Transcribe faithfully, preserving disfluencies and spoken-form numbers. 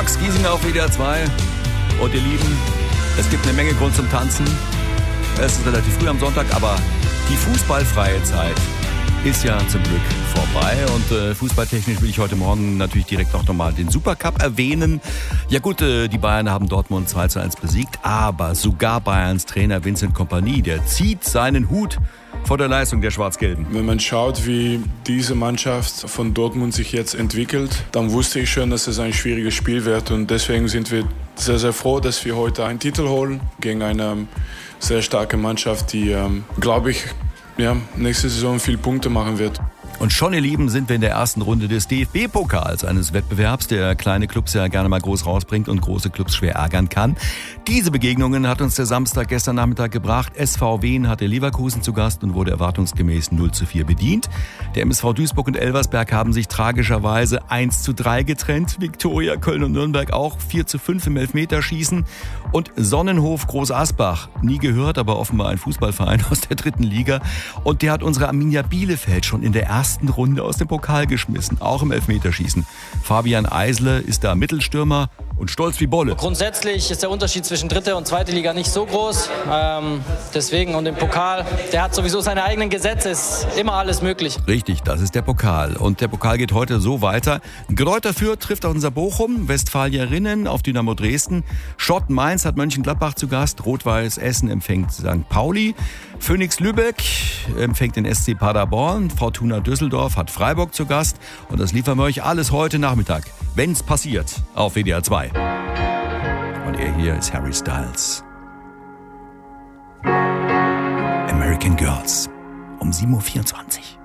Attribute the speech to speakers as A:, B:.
A: Max Giesinger auf W D R zwei. Und ihr Lieben, es gibt eine Menge Grund zum Tanzen. Es ist relativ früh am Sonntag, aber die fußballfreie Zeit ist ja zum Glück vorbei. Und äh, fußballtechnisch will ich heute Morgen natürlich direkt noch mal den Supercup erwähnen. Ja gut, äh, die Bayern haben Dortmund zwei zu eins besiegt, aber sogar Bayerns Trainer Vincent Kompany, der zieht seinen Hut vor der Leistung der Schwarz-Gelben.
B: Wenn man schaut, wie diese Mannschaft von Dortmund sich jetzt entwickelt, dann wusste ich schon, dass es ein schwieriges Spiel wird. Und deswegen sind wir sehr, sehr froh, dass wir heute einen Titel holen gegen eine sehr starke Mannschaft, die, ähm, glaube ich, ja, nächste Saison viele Punkte machen wird.
A: Und schon, ihr Lieben, sind wir in der ersten Runde des D F B-Pokals, eines Wettbewerbs, der kleine Clubs ja gerne mal groß rausbringt und große Clubs schwer ärgern kann. Diese Begegnungen hat uns der Samstag gestern Nachmittag gebracht. S V Wien hatte Leverkusen zu Gast und wurde erwartungsgemäß null zu vier bedient. Der M S V Duisburg und Elversberg haben sich tragischerweise eins zu drei getrennt. Viktoria Köln und Nürnberg auch vier zu fünf im Elfmeterschießen. Und Sonnenhof Groß Asbach, nie gehört, aber offenbar ein Fußballverein aus der dritten Liga. Und der hat unsere Arminia Bielefeld schon in der ersten Runde aus dem Pokal geschmissen, auch im Elfmeterschießen. Fabian Eisle ist da Mittelstürmer und stolz wie Bolle.
C: Grundsätzlich ist der Unterschied zwischen dritte und zweite Liga nicht so groß. Ähm, deswegen, und im Pokal, der hat sowieso seine eigenen Gesetze, ist immer alles möglich.
A: Richtig, das ist der Pokal. Und der Pokal geht heute so weiter. Greuther Fürth trifft auf unser Bochum, Westfalierinnen auf Dynamo Dresden, Schott Mainz hat Mönchengladbach zu Gast, Rot-Weiß Essen empfängt Sankt Pauli, Phoenix Lübeck empfängt den S C Paderborn, Fortuna Düsseldorf hat Freiburg zu Gast. Und das liefern wir euch alles heute Nachmittag, wenn's passiert, auf W D R zwei. Und er hier ist Harry Styles. American Girls um sieben Uhr vierundzwanzig.